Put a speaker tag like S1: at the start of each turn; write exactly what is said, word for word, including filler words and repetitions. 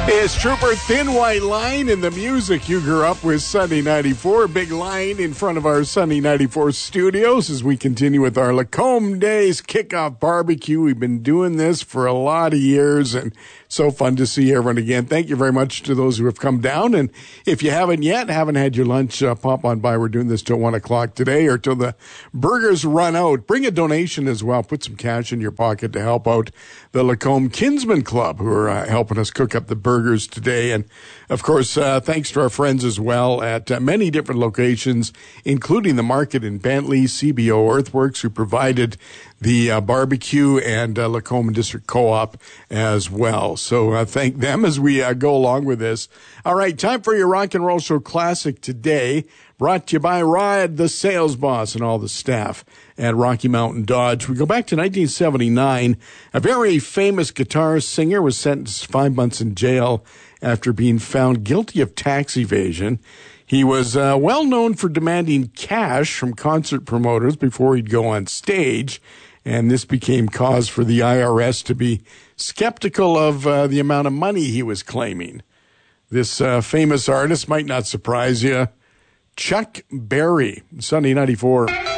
S1: It's Trooper Thin White Line in the music you grew up with. Sunny ninety-four, big line in front of our Sunny ninety-four studios as we continue with our Lacombe Days Kickoff Barbecue. We've been doing this for a lot of years, and so fun to see everyone again. Thank you very much to those who have come down. And if you haven't yet, haven't had your lunch, uh, pop on by. We're doing this till one o'clock today or till the burgers run out. Bring a donation as well. Put some cash in your pocket to help out the Lacombe Kinsman Club, who are uh, helping us cook up the burgers today. And, of course, uh, thanks to our friends as well at uh, many different locations, including the market in Bentley, C B O Earthworks, who provided the uh, barbecue, and uh, Lacombe District Co-op as well. So uh, thank them as we uh, go along with this. All right, time for your Rock and Roll Show Classic today, brought to you by Rod, the sales boss, and all the staff at Rocky Mountain Dodge. We go back to nineteen seventy-nine. A very famous guitar singer was sentenced to five months in jail after being found guilty of tax evasion. He was uh, well known for demanding cash from concert promoters before he'd go on stage, and this became cause for the I R S to be skeptical of uh, the amount of money he was claiming. This uh, famous artist might not surprise you. Chuck Berry, Sunday ninety-four.